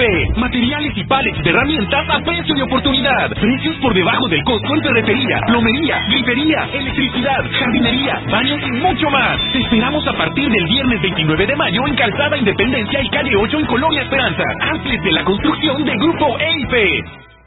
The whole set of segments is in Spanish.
EIFE. Materiales y pallets de herramientas a precio de oportunidad. Precios por debajo del costo en ferretería, plomería, grifería, electricidad, jardinería, baños y mucho más. Te esperamos a partir del viernes 29 de mayo en Calzada Independencia y Calle 8 en Colonia Esperanza. Antes de la construcción de Grupo EIFE.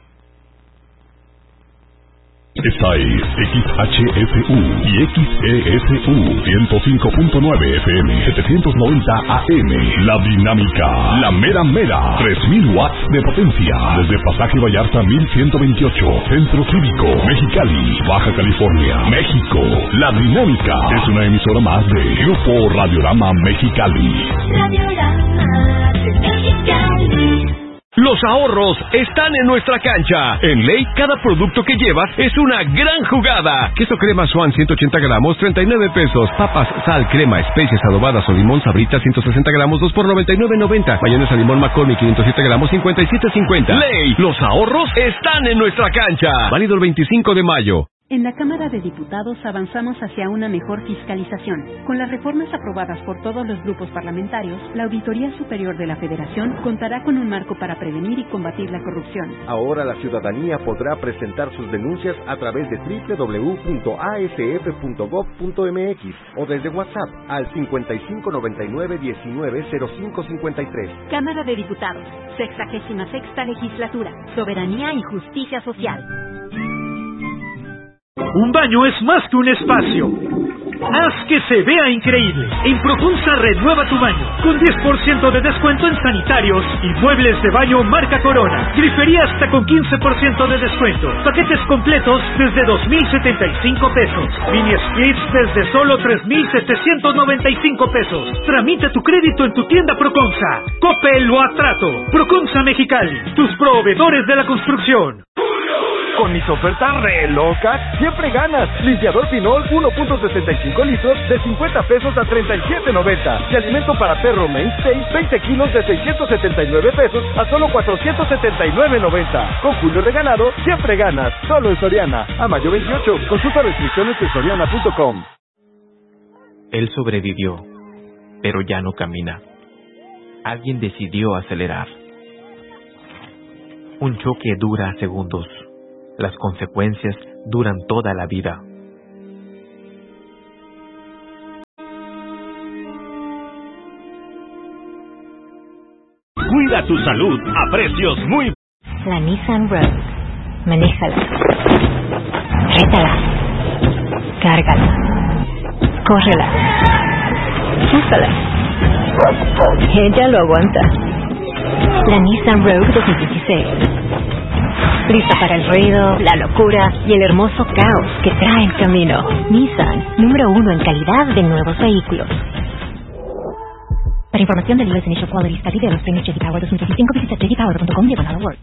Esta es XHFU y XESU 105.9 FM 790 AM. La Dinámica, la mera mera, 3000 watts de potencia. Desde Pasaje Vallarta 1128, Centro Cívico, Mexicali, Baja California, México. La Dinámica es una emisora más de Grupo Radiorama Mexicali. Radiorama Mexicali. Los ahorros están en nuestra cancha. En Ley, cada producto que llevas es una gran jugada. Queso crema Swan 180 gramos, 39 pesos. Papas, sal, crema, especies adobadas o limón Sabrita 160 gramos, 2 por 99.90. Mayonesa limón McCormick 507 gramos, 57.50. Ley, los ahorros están en nuestra cancha. Válido el 25 de mayo. En la Cámara de Diputados avanzamos hacia una mejor fiscalización. Con las reformas aprobadas por todos los grupos parlamentarios, la Auditoría Superior de la Federación contará con un marco para prevenir y combatir la corrupción. Ahora la ciudadanía podrá presentar sus denuncias a través de www.asf.gov.mx o desde WhatsApp al 5599-190553. Cámara de Diputados, 66ª Legislatura, Soberanía y Justicia Social. Un baño es más que un espacio. Haz que se vea increíble. En Proconsa renueva tu baño con 10% de descuento en sanitarios y muebles de baño marca Corona. Grifería hasta con 15% de descuento. Paquetes completos desde 2,075 pesos. Mini splits desde solo 3,795 pesos. Tramita tu crédito en tu tienda Proconsa. Coppel o Atrato. Proconsa Mexicali, tus proveedores de la construcción. Con mis ofertas re locas, siempre ganas. Limpiador Pinol 1.65 litros de 50 pesos a 37.90. Y alimento para perro Mainstay 20 kilos de 679 pesos a solo 479.90. Con Julio Regalado, siempre ganas. Solo en Soriana. A mayo 28. Consulta restricciones en soriana.com. Él sobrevivió, pero ya no camina. Alguien decidió acelerar. Un choque dura segundos. Las consecuencias duran toda la vida. Cuida tu salud a precios muy... La Nissan Rogue. Manéjala. Rétala. Cárgala. Córrela. Úsala. Ella lo aguanta. La Nissan Rogue 2016. Lista para el ruido, la locura y el hermoso caos que trae en camino. Nissan, número 1 en calidad de nuevos vehículos. Para información del US Initial Quality Study de los premios J.D. Power 2015, visita jpower.com/award.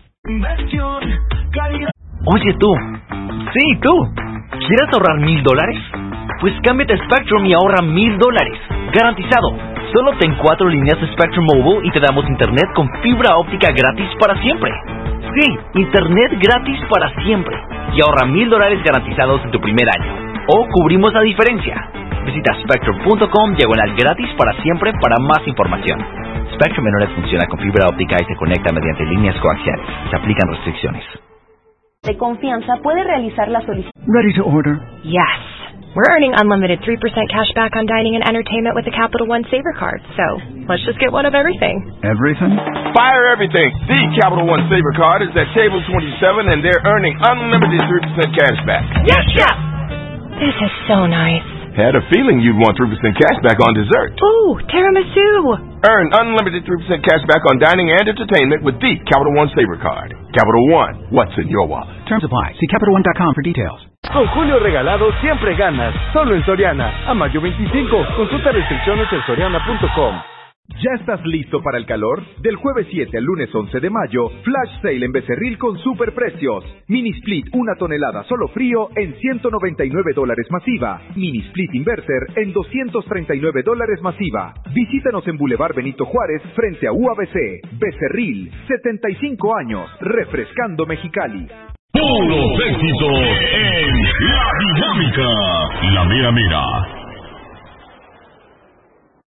Oye tú, sí tú, ¿quieres ahorrar $1,000? Pues cámbiate a Spectrum y ahorra $1,000, garantizado. Solo ten 4 líneas de Spectrum Mobile y te damos internet con fibra óptica gratis para siempre. Sí, internet gratis para siempre. Y ahorra $1,000 garantizados en tu primer año. O cubrimos la diferencia. Visita spectrum.com/gratis para siempre para más información. Spectrum Internet funciona con fibra óptica y se conecta mediante líneas coaxiales. Se aplican restricciones. De confianza puede realizar la solicitud. Ready to order? Yes. We're earning unlimited 3% cash back on dining and entertainment with the Capital One Saver Card. So, let's just get one of everything. Everything? Fire everything. The Capital One Saver Card is at table 27 and they're earning unlimited 3% cash back. Yes, Chef! This is so nice. Had a feeling you'd want 3% cash back on dessert. Ooh, tiramisu! Earn unlimited 3% cash back on dining and entertainment with the Capital One Saver Card. Capital One, what's in your wallet? Terms apply. See CapitalOne.com for details. Con Julio Regalado siempre ganas. Solo en Soriana. A mayo 25. Consulta restricciones en soriana.com. ¿Ya estás listo para el calor? Del jueves 7 al lunes 11 de mayo, Flash Sale en Becerril con superprecios. Mini Split 1 tonelada solo frío en $199 masiva. Mini Split Inverter en $239 masiva. Visítanos en Boulevard Benito Juárez frente a UABC. Becerril, 75 años, refrescando Mexicali. Puros éxitos en La Dinámica, la mera mera.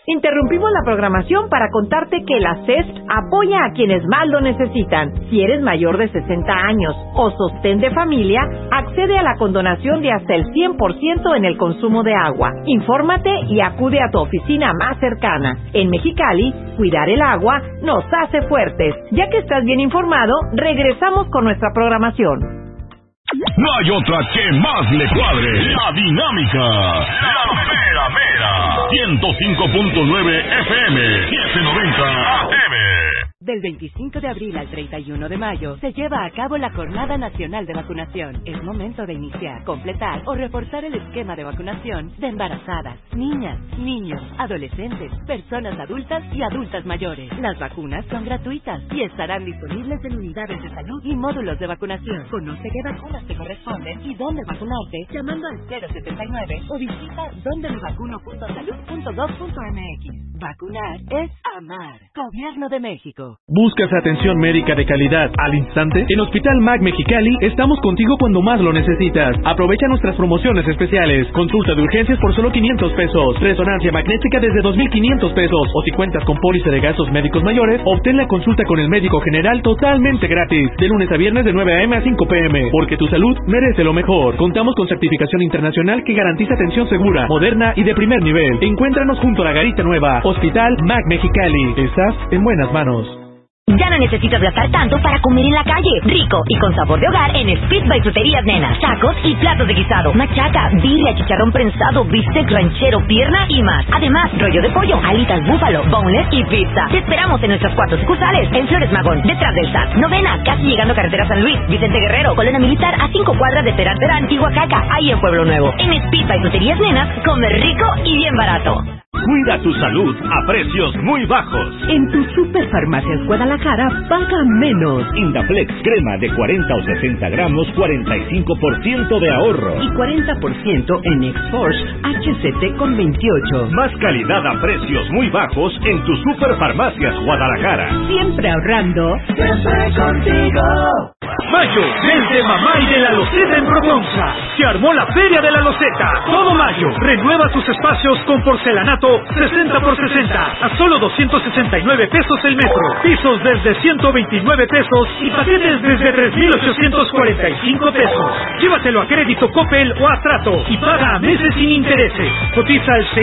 Interrumpimos la programación para contarte que la CESP apoya a quienes más lo necesitan. Si eres mayor de 60 años o sostén de familia, accede a la condonación de hasta el 100% en el consumo de agua. Infórmate y acude a tu oficina más cercana. En Mexicali, cuidar el agua nos hace fuertes. Ya que estás bien informado, regresamos con nuestra programación. No hay otra que más le cuadre. La dinámica. La mera mera. 105.9 FM. 790 AM. Del 25 de abril al 31 de mayo se lleva a cabo la Jornada Nacional de Vacunación. Es momento de iniciar, completar o reforzar el esquema de vacunación de embarazadas, niñas, niños, adolescentes, personas adultas y adultas mayores. Las vacunas son gratuitas y estarán disponibles en unidades de salud y módulos de vacunación. Conoce qué vacunas te corresponden y dónde vacunarte llamando al 079 o visita dondemevacuno.salud.gov.mx. Vacunar es amar. Gobierno de México. ¿Buscas atención médica de calidad al instante? En Hospital MAC Mexicali estamos contigo cuando más lo necesitas. Aprovecha nuestras promociones especiales. Consulta de urgencias por solo 500 pesos. Resonancia magnética desde 2,500 pesos. O si cuentas con póliza de gastos médicos mayores, obtén la consulta con el médico general totalmente gratis. De lunes a viernes de 9 a.m. a 5 p.m. Porque tu salud merece lo mejor. Contamos con certificación internacional que garantiza atención segura, moderna y de primer nivel. Encuéntranos junto a la Garita Nueva. Hospital MAC Mexicali. Estás en buenas manos. Ya no necesitas gastar tanto para comer en la calle. Rico y con sabor de hogar en Speed by Fruterías Nenas. Tacos y platos de guisado, machaca, birria, chicharrón prensado, bistec ranchero, pierna y más. Además, rollo de pollo, alitas búfalo, boneless y pizza. Te esperamos en nuestras 4 sucursales. En Flores Magón, detrás del SAT. Novena, casi llegando a Carretera San Luis. Vicente Guerrero, Colonia Militar, a 5 cuadras de Terán, Antihuacaca. Ahí en Pueblo Nuevo. En Speed by Fruterías Nenas, comer rico y bien barato. Cuida tu salud a precios muy bajos. En tu Superfarmacias Guadalajara, paga menos. Indaflex crema de 40 o 60 gramos, 45% de ahorro. Y 40% en Exforce HCT con 28. Más calidad a precios muy bajos en tu Superfarmacias Guadalajara. Siempre ahorrando. Siempre contigo. Mayo, mes de mamá y de la loseta en Proconza. Se armó la Feria de la Loseta. Todo mayo. Renueva sus espacios con porcelanato 60 por 60 a solo 269 pesos el metro. Pisos desde 129 pesos y paquetes desde 3,845 pesos. Llévatelo a crédito Coppel o a Trato y paga a meses sin intereses. Cotiza al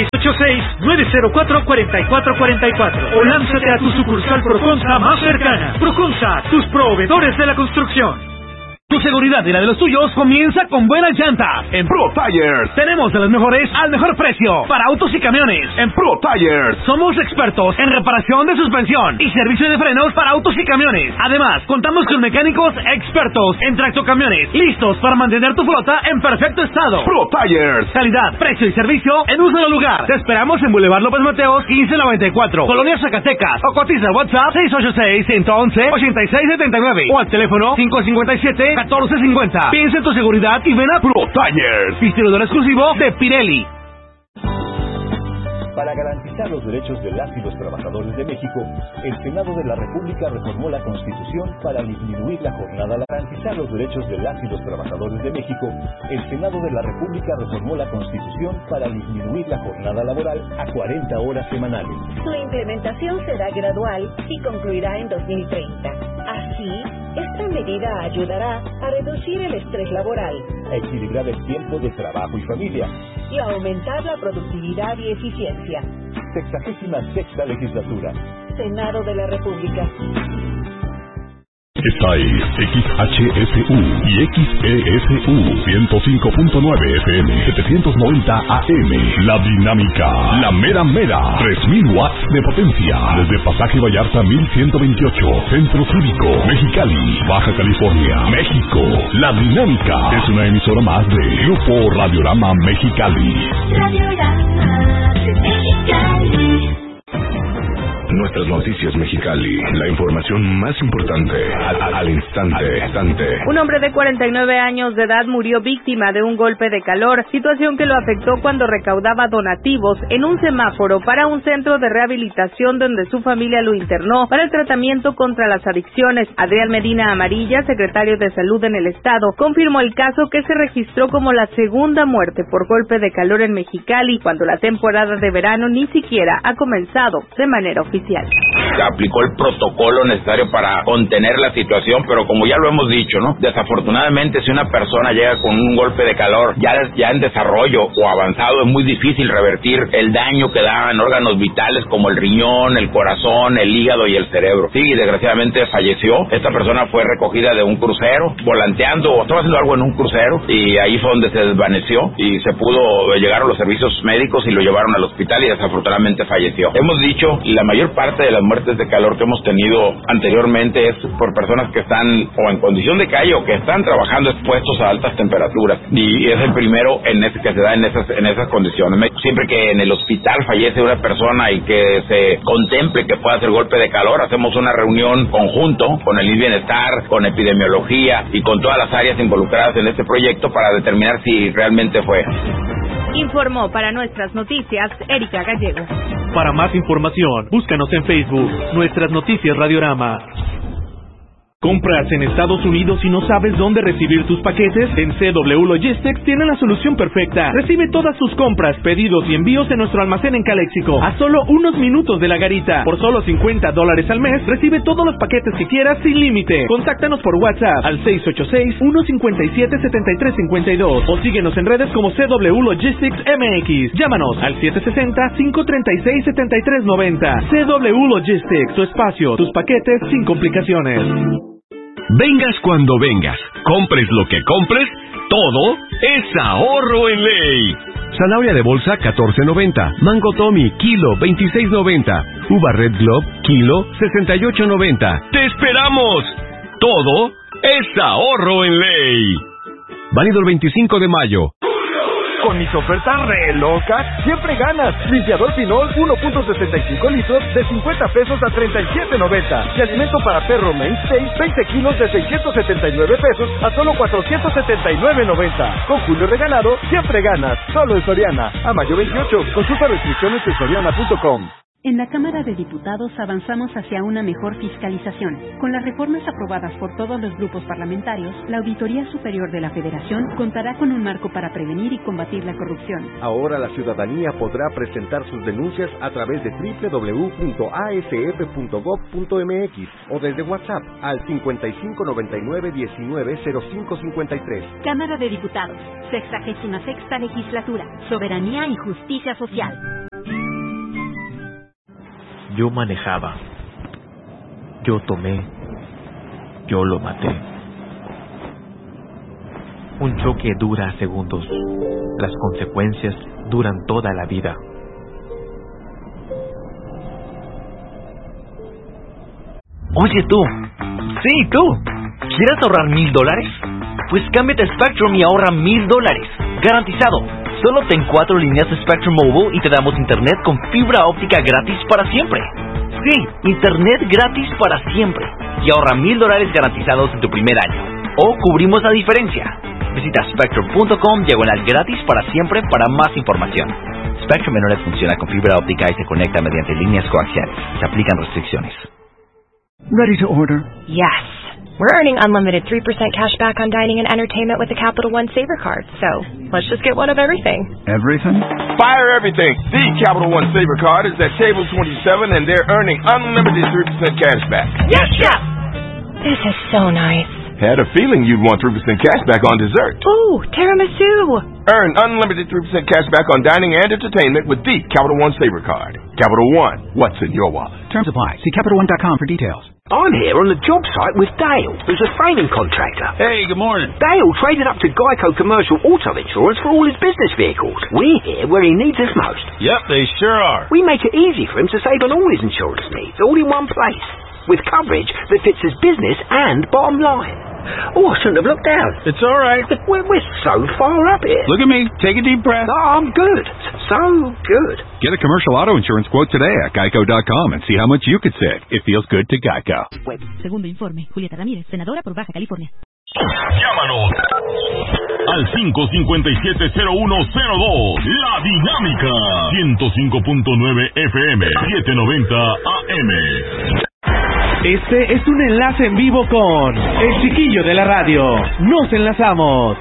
686-904-4444 o lánzate a tu sucursal Proconza más cercana. Proconza, tus proveedores de la construcción. Tu seguridad y la de los tuyos comienza con buenas llantas. En Pro Tires tenemos de las mejores al mejor precio para autos y camiones. En Pro Tires somos expertos en reparación de suspensión y servicio de frenos para autos y camiones. Además, contamos con mecánicos expertos en tractocamiones, listos para mantener tu flota en perfecto estado. Pro Tires, calidad, precio y servicio en un solo lugar. Te esperamos en Boulevard López Mateos 1594, Colonia Zacatecas, o cotiza WhatsApp 686-111-8679 o al teléfono 557-1450. Piensa en tu seguridad y ven a Pro Tires, distribuidor exclusivo de Pirelli. Para garantizar los derechos de las y los trabajadores de México, el Senado de la República reformó la Constitución para disminuir la jornada laboral. Garantizar los derechos de las y los trabajadores de México, el Senado de la República reformó la Constitución para disminuir la jornada laboral a 40 horas semanales. Su implementación será gradual y concluirá en 2030. Así, esta medida ayudará a reducir el estrés laboral, a equilibrar el tiempo de trabajo y familia y a aumentar la productividad y eficiencia. 66ª Legislatura. Senado de la República. Esta es XHSU y XESU 105.9 FM 790 AM. La dinámica, la mera mera, 3000 watts de potencia. Desde Pasaje Vallarta 1128, Centro Cívico, Mexicali, Baja California, México. La dinámica es una emisora más de Grupo Radiorama Mexicali. Radiorama Mexicali. Nuestras noticias Mexicali. La información más importante al instante. Un hombre de 49 años de edad murió víctima de un golpe de calor, situación que lo afectó cuando recaudaba donativos en un semáforo para un centro de rehabilitación donde su familia lo internó para el tratamiento contra las adicciones. Adrián Medina Amarilla, secretario de Salud en el estado, confirmó el caso, que se registró como la segunda muerte por golpe de calor en Mexicali, cuando la temporada de verano ni siquiera ha comenzado de manera oficial. Se aplicó el protocolo necesario para contener la situación, pero como ya lo hemos dicho, ¿no? Desafortunadamente, si una persona llega con un golpe de calor ya en desarrollo o avanzado, es muy difícil revertir el daño que da en órganos vitales como el riñón, el corazón, el hígado y el cerebro. Sí, desgraciadamente falleció. Esta persona fue recogida de un crucero, volanteando o estaba haciendo algo en un crucero, y ahí fue donde se desvaneció y se pudo llegar a los servicios médicos y lo llevaron al hospital y desafortunadamente falleció. Hemos dicho, la mayor parte de las muertes de calor que hemos tenido anteriormente es por personas que están o en condición de calle o que están trabajando expuestos a altas temperaturas, y es el primero que se da en esas condiciones. Siempre que en el hospital fallece una persona y que se contemple que pueda ser golpe de calor, hacemos una reunión conjunto con el Bienestar, con epidemiología y con todas las áreas involucradas en este proyecto para determinar si realmente fue. Informó para Nuestras Noticias Erika Gallego. Para más información, búscanos en Facebook, Nuestras Noticias Radiorama. ¿Compras en Estados Unidos y no sabes dónde recibir tus paquetes? En CW Logistics tienen la solución perfecta. Recibe todas tus compras, pedidos y envíos en nuestro almacén en Caléxico, a solo unos minutos de la garita. Por solo $50 al mes, recibe todos los paquetes que quieras sin límite. Contáctanos por WhatsApp al 686-157-7352 o síguenos en redes como CW Logistics MX. Llámanos al 760-536-7390. CW Logistics, tu espacio, tus paquetes sin complicaciones. Vengas cuando vengas, compres lo que compres, todo es ahorro en ley. Zanahoria de bolsa, $14.90. Mango Tommy, kilo, $26.90. Uva Red Globe, kilo, $68.90. ¡Te esperamos! Todo es ahorro en ley. Válido el 25 de mayo. Con mis ofertas re locas, siempre ganas. Limpiador Pinol 1.65 litros de 50 pesos a 37.90. Y alimento para perro Mainstay 20 kilos de 679 pesos a solo 479.90. Con Julio regalado, siempre ganas. Solo en Soriana. A mayo 28. Consulta restricciones en soriana.com. En la Cámara de Diputados avanzamos hacia una mejor fiscalización. Con las reformas aprobadas por todos los grupos parlamentarios, la Auditoría Superior de la Federación contará con un marco para prevenir y combatir la corrupción. Ahora la ciudadanía podrá presentar sus denuncias a través de www.asf.gov.mx o desde WhatsApp al 5599-190553. Cámara de Diputados, 66ª Legislatura, Soberanía y Justicia Social. Yo manejaba, yo tomé, yo lo maté. Un choque dura segundos, las consecuencias duran toda la vida. Oye tú, sí tú, ¿quieres ahorrar $1,000? Pues cámbiate a Spectrum y ahorra $1,000, garantizado. Solo ten 4 líneas de Spectrum Mobile y te damos internet con fibra óptica gratis para siempre. Sí, internet gratis para siempre. Y ahorra $1,000 garantizados en tu primer año. O cubrimos la diferencia. Visita spectrum.com/gratis para siempre para más información. Spectrum Internet funciona con fibra óptica y se conecta mediante líneas coaxiales. Se aplican restricciones. Ready to order? Yes. We're earning unlimited 3% cash back on dining and entertainment with the Capital One Saver Card. So, let's just get one of everything. Everything? Fire everything. The Capital One Saver Card is at table 27 and they're earning unlimited 3% cash back. Yes, Chef! This is so nice. Had a feeling you'd want 3% cash back on dessert. Ooh, tiramisu! Earn unlimited 3% cash back on dining and entertainment with the Capital One Saver Card. Capital One, what's in your wallet? Terms apply. See CapitalOne.com for details. I'm here on the job site with Dale, who's a framing contractor. Hey, good morning. Dale traded up to Geico Commercial Auto Insurance for all his business vehicles. We're here where he needs us most. Yep, they sure are. We make it easy for him to save on all his insurance needs, all in one place, with coverage that fits his business and bottom line. Oh, I shouldn't have looked down. It's all right. We're so far up here. Look at me. Take a deep breath. Oh, I'm good. So good. Get a commercial auto insurance quote today at Geico.com and see how much you could save. It feels good to Geico. Segundo informe. Julieta Ramírez, senadora por Baja California. Llámanos al 557-0102. La Dinámica. 105.9 FM. 790 AM. Este es un enlace en vivo con El Chiquillo de la Radio. Nos enlazamos.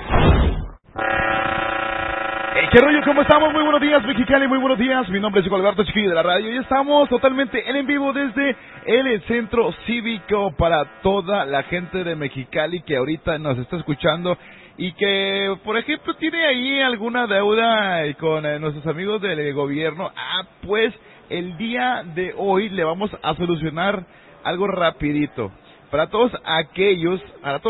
¿Qué rollo? ¿Cómo estamos? Muy buenos días, Mexicali, muy buenos días. Mi nombre es Alberto Chiquillo de la Radio y estamos totalmente en vivo desde el Centro Cívico para toda la gente de Mexicali que ahorita nos está escuchando y que, por ejemplo, tiene ahí alguna deuda con nuestros amigos del gobierno. Pues el día de hoy le vamos a solucionar algo rapidito. Para todos aquellos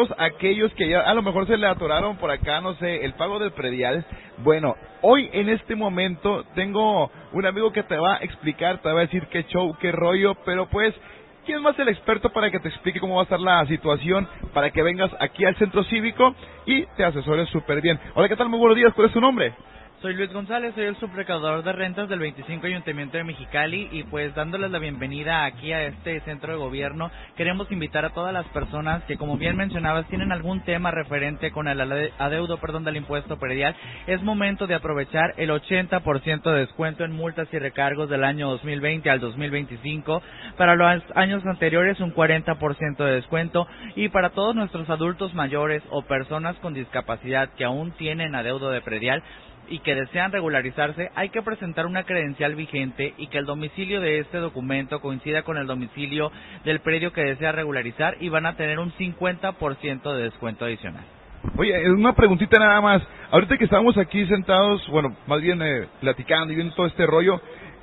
que ya a lo mejor se le atoraron por acá, no sé, el pago del predial. Bueno, hoy en este momento tengo un amigo que te va a explicar, te va a decir qué show, qué rollo, pero pues, ¿quién es más el experto para que te explique cómo va a estar la situación, para que vengas aquí al Centro Cívico y te asesores súper bien? Hola, ¿qué tal? Muy buenos días, ¿cuál es tu nombre? Soy Luis González, soy el subrecaudador de rentas del 25 Ayuntamiento de Mexicali y pues dándoles la bienvenida aquí a este centro de gobierno, queremos invitar a todas las personas que, como bien mencionabas, tienen algún tema referente con el adeudo del impuesto predial. Es momento de aprovechar el 80% de descuento en multas y recargos del año 2020 al 2025, para los años anteriores un 40% de descuento, y para todos nuestros adultos mayores o personas con discapacidad que aún tienen adeudo de predial y que desean regularizarse, hay que presentar una credencial vigente y que el domicilio de este documento coincida con el domicilio del predio que desea regularizar, y van a tener un 50% de descuento adicional. Oye, una preguntita nada más. Ahorita que estamos aquí sentados, bueno, más bien platicando y viendo todo este rollo,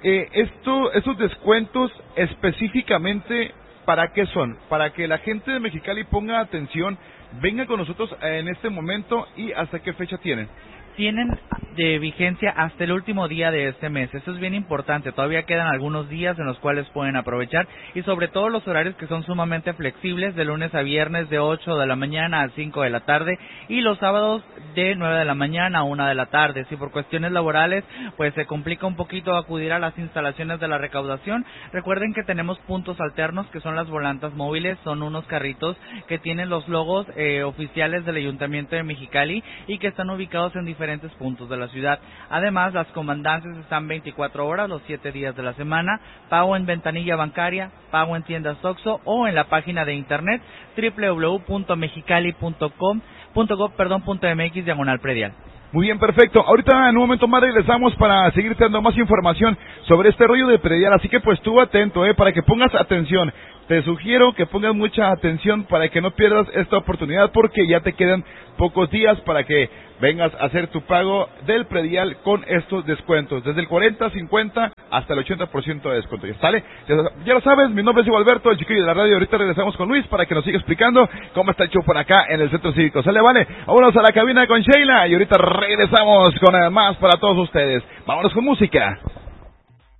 estos descuentos específicamente, ¿para qué son? Para que la gente de Mexicali ponga atención, venga con nosotros en este momento, y ¿hasta qué fecha tienen? Tienen de vigencia hasta el último día de este mes. Eso es bien importante. Todavía quedan algunos días en los cuales pueden aprovechar, y sobre todo los horarios que son sumamente flexibles, de lunes a viernes de 8 de la mañana a 5 de la tarde, y los sábados de 9 de la mañana a 1 de la tarde. Si por cuestiones laborales pues se complica un poquito acudir a las instalaciones de la recaudación, recuerden que tenemos puntos alternos, que son las volantas móviles. Son unos carritos que tienen los logos oficiales del Ayuntamiento de Mexicali y que están ubicados en diferentes puntos de la ciudad. Además, las comandancias están 24 horas los 7 días de la semana. Pago en ventanilla bancaria, pago en tiendas OXXO o en la página de internet www.mexicali.mx/predial. Muy bien, perfecto. Ahorita en un momento más regresamos para seguirte dando más información sobre este rollo de predial, así que pues tú atento, para que pongas atención. Te sugiero que pongas mucha atención para que no pierdas esta oportunidad, porque ya te quedan pocos días para que vengas a hacer tu pago del predial con estos descuentos, desde el 40, 50 hasta el 80% de descuento. ¿Ya sale? Ya lo sabes, mi nombre es Alberto, el Chiquillo de la Radio. Ahorita regresamos con Luis para que nos siga explicando cómo está el show por acá en el Centro Cívico. ¿Sale? Vale, vámonos a la cabina con Sheila y ahorita regresamos con más para todos ustedes. Vámonos con música.